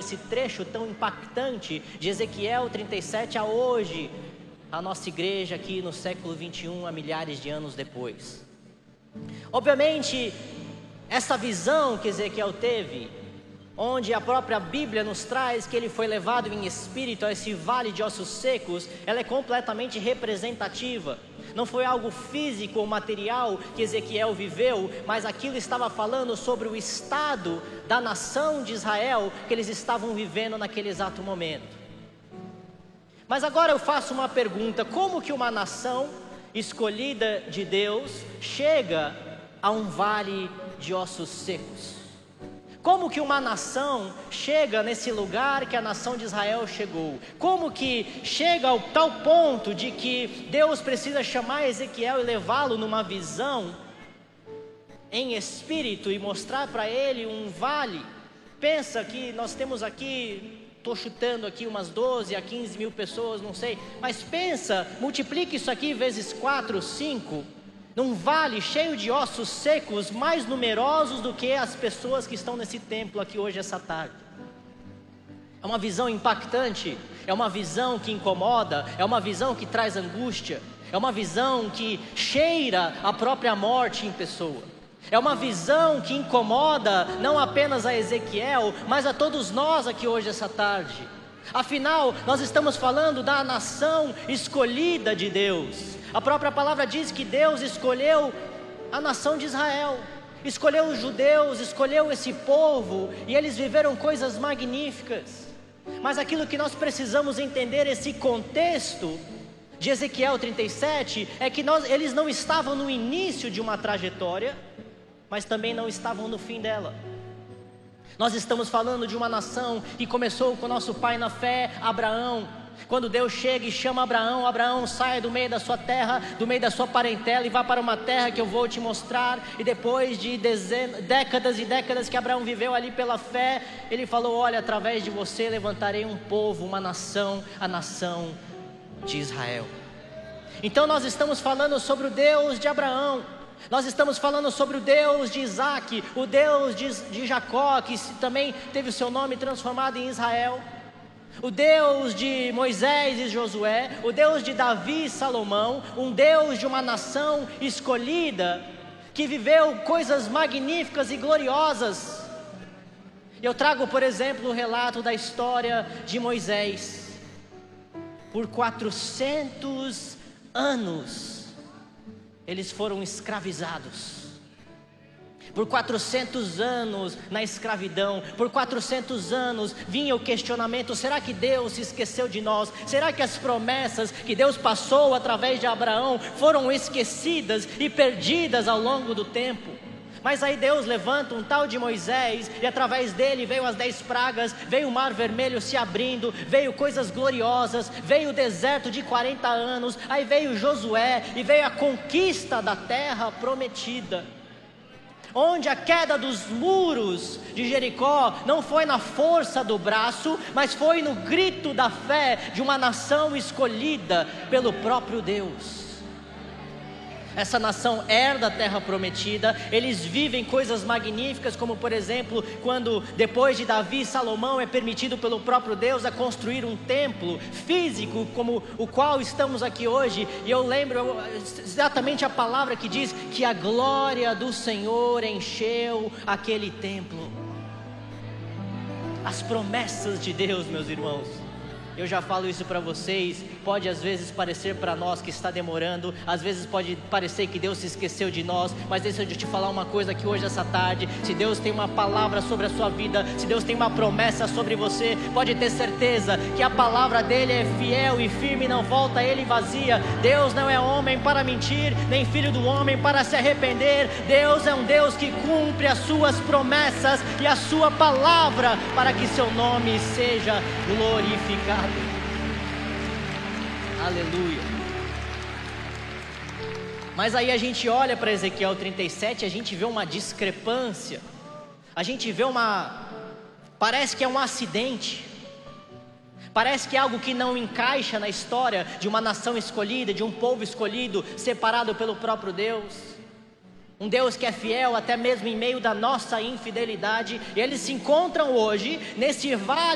esse trecho tão impactante de Ezequiel 37 a hoje, a nossa igreja aqui no século 21, há milhares de anos depois. Obviamente, essa visão que Ezequiel teve, onde a própria Bíblia nos traz que ele foi levado em espírito a esse vale de ossos secos, ela é completamente representativa. Não foi algo físico ou material que Ezequiel viveu, mas aquilo estava falando sobre o estado da nação de Israel que eles estavam vivendo naquele exato momento. Mas agora eu faço uma pergunta: como que uma nação escolhida de Deus chega a um vale de ossos secos? Como que uma nação chega nesse lugar que a nação de Israel chegou? Como que chega ao tal ponto de que Deus precisa chamar Ezequiel e levá-lo numa visão em espírito e mostrar para ele um vale? Pensa que nós temos aqui, estou chutando aqui umas 12 a 15 mil pessoas, não sei, mas pensa, multiplique isso aqui vezes 4, 5, num vale cheio de ossos secos, mais numerosos do que as pessoas que estão nesse templo aqui hoje, essa tarde. É uma visão impactante, é uma visão que incomoda, é uma visão que traz angústia, é uma visão que cheira a própria morte em pessoa. É uma visão que incomoda não apenas a Ezequiel, mas a todos nós aqui hoje, essa tarde. Afinal, nós estamos falando da nação escolhida de Deus. A própria palavra diz que Deus escolheu a nação de Israel, escolheu os judeus, escolheu esse povo, e eles viveram coisas magníficas. Mas aquilo que nós precisamos entender, esse contexto de Ezequiel 37, é que eles não estavam no início de uma trajetória, mas também não estavam no fim dela. Nós estamos falando de uma nação que começou com nosso pai na fé, Abraão. Quando Deus chega e chama Abraão: Abraão, saia do meio da sua terra, do meio da sua parentela, e vá para uma terra que eu vou te mostrar. E depois de décadas e décadas que Abraão viveu ali pela fé, ele falou: olha, através de você levantarei um povo, uma nação, a nação de Israel. Então nós estamos falando sobre o Deus de Abraão, nós estamos falando sobre o Deus de Isaac, o Deus de Jacó, que também teve o seu nome transformado em Israel, o Deus de Moisés e Josué, o Deus de Davi e Salomão, um Deus de uma nação escolhida, que viveu coisas magníficas e gloriosas. Eu trago, por exemplo, o relato da história de Moisés. Por 400 anos, eles foram escravizados. Por 400 anos na escravidão, por 400 anos vinha o questionamento: será que Deus se esqueceu de nós? Será que as promessas que Deus passou através de Abraão foram esquecidas e perdidas ao longo do tempo? Mas aí Deus levanta um tal de Moisés, e através dele veio as 10 pragas, veio o mar vermelho se abrindo, veio coisas gloriosas, veio o deserto de 40 anos, aí veio Josué, e veio a conquista da terra prometida, onde a queda dos muros de Jericó não foi na força do braço, mas foi no grito da fé de uma nação escolhida pelo próprio Deus. Essa nação herda a terra prometida, eles vivem coisas magníficas, como por exemplo, quando depois de Davi e Salomão é permitido pelo próprio Deus a construir um templo físico, como o qual estamos aqui hoje. E eu lembro exatamente a palavra que diz que a glória do Senhor encheu aquele templo. As promessas de Deus, meus irmãos, eu já falo isso para vocês, pode às vezes parecer para nós que está demorando, às vezes pode parecer que Deus se esqueceu de nós, mas deixa eu te falar uma coisa aqui hoje, essa tarde: se Deus tem uma palavra sobre a sua vida, se Deus tem uma promessa sobre você, pode ter certeza que a palavra dele é fiel e firme e não volta a ele vazia. Deus não é homem para mentir, nem filho do homem para se arrepender. Deus é um Deus que cumpre as suas promessas e a sua palavra, para que seu nome seja glorificado. Aleluia. Mas aí a gente olha para Ezequiel 37, a gente vê uma discrepância, a gente vê parece que é um acidente, parece que é algo que não encaixa na história de uma nação escolhida, de um povo escolhido, separado pelo próprio Deus. Um Deus que é fiel até mesmo em meio da nossa infidelidade. E eles se encontram hoje nesse vale